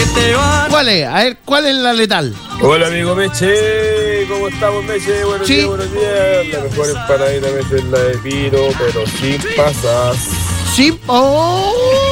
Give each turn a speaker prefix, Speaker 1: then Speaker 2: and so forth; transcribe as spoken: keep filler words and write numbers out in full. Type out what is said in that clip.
Speaker 1: ¿Cuál es? A ver, ¿cuál es la letal?
Speaker 2: Hola amigo Meche, ¿cómo estamos Meche? Buenos
Speaker 1: sí.
Speaker 2: días, buenos días. La mejor empanadita Meche es la de Piro, pero sin pasas.
Speaker 1: Sí, oh.